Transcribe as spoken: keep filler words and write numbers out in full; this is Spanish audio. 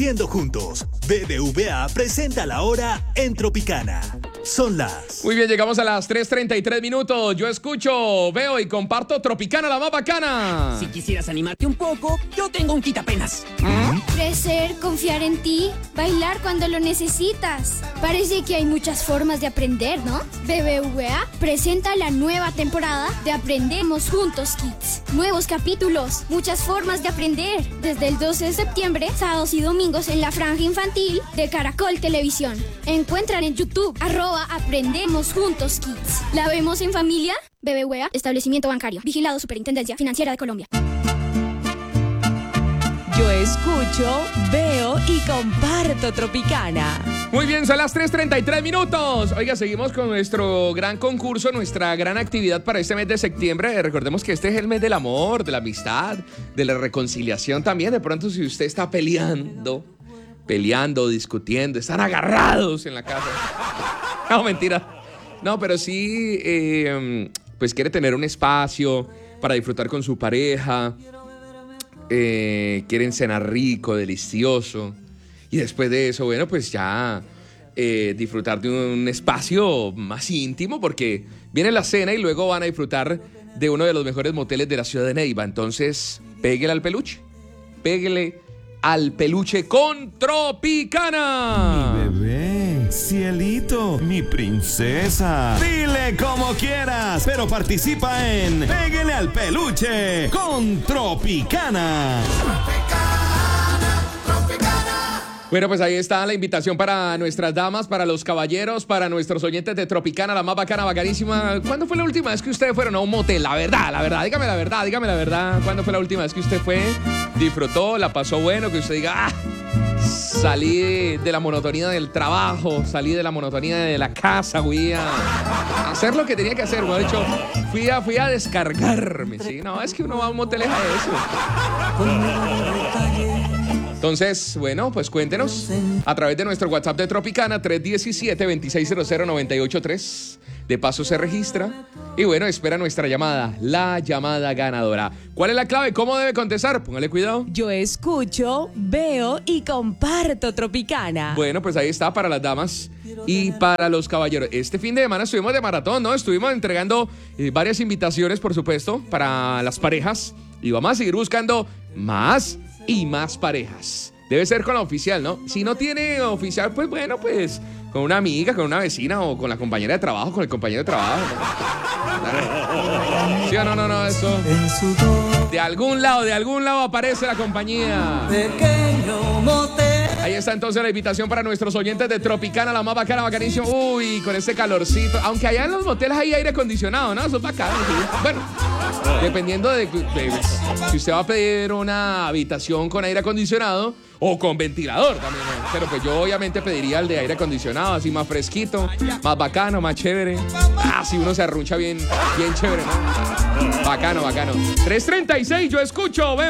Siendo juntos, B B V A presenta la hora en Tropicana. Son las... Muy bien, llegamos a las tres treinta y tres minutos. Yo escucho, veo y comparto Tropicana, la más bacana. Si quisieras animarte un poco, yo tengo un quitapenas. ¿Mm? Crecer, confiar en ti, bailar cuando lo necesitas. Parece que hay muchas formas de aprender, ¿no? B B V A presenta la nueva temporada de Aprendemos Juntos Kids. Nuevos capítulos, muchas formas de aprender. Desde el doce de septiembre, sábados y domingos en la franja infantil de Caracol Televisión. Encuentran en YouTube, arroba Aprendemos Juntos Kids. ¿La vemos en familia? B B V A, establecimiento bancario. Vigilado Superintendencia Financiera de Colombia. Yo escucho, veo y comparto Tropicana. Muy bien, son las tres treinta y tres minutos. Oiga, seguimos con nuestro gran concurso, nuestra gran actividad para este mes de septiembre. Recordemos que este es el mes del amor, de la amistad, de la reconciliación también. De pronto, si usted está peleando, peleando, discutiendo, están agarrados en la casa. No, mentira. No, pero sí, eh, pues quiere tener un espacio para disfrutar con su pareja. Eh, quieren cenar rico, delicioso. Y después de eso, bueno, pues ya eh, disfrutar de un espacio más íntimo, porque viene la cena y luego van a disfrutar de uno de los mejores moteles de la ciudad de Neiva. Entonces, péguele al peluche. Péguele al peluche con Tropicana. Mi bebé, cielito, mi princesa. Dile como quieras, pero participa en Péguele al peluche con Tropicana. Bueno, pues ahí está la invitación para nuestras damas, para los caballeros, para nuestros oyentes de Tropicana, la más bacana, bacanísima. ¿Cuándo fue la última vez que ustedes fueron a un motel? La verdad, la verdad, dígame la verdad, dígame la verdad. ¿Cuándo fue la última vez que usted fue, disfrutó, la pasó bueno, que usted diga, ah, salí de la monotonía del trabajo, salí de la monotonía de la casa, fui a hacer lo que tenía que hacer? Bueno, de hecho, fui a, fui a descargarme, ¿sí? No, es que uno va a un motel es a eso. Entonces, bueno, pues cuéntenos a través de nuestro WhatsApp de Tropicana, tres uno siete, dos seis cero cero, nueve ocho tres. De paso se registra. Y bueno, espera nuestra llamada, la llamada ganadora. ¿Cuál es la clave? ¿Cómo debe contestar? Póngale cuidado. Yo escucho, veo y comparto Tropicana. Bueno, pues ahí está para las damas y para los caballeros. Este fin de semana estuvimos de maratón, ¿no? Estuvimos entregando eh, varias invitaciones, por supuesto, para las parejas. Y vamos a seguir buscando más y más parejas. Debe ser con la oficial, ¿no? Si no tiene oficial, pues bueno, pues con una amiga, con una vecina o con la compañera de trabajo, con el compañero de trabajo, ¿no? ¿Sí o no, no, no? Eso. De algún lado, de algún lado aparece la compañía. Ahí está entonces la invitación para nuestros oyentes de Tropicana, la más bacana, bacanísima. Uy, con ese calorcito. Aunque allá en los moteles hay aire acondicionado, ¿no? Eso es bacano. ¿Sí? Bueno, dependiendo de, de si usted va a pedir una habitación con aire acondicionado o con ventilador también, ¿no? Pero pues yo obviamente pediría el de aire acondicionado, así más fresquito, más bacano, más chévere. Ah, si uno se arruncha bien, bien chévere, ¿no? Bacano, bacano. tres treinta y seis, yo escucho, veo.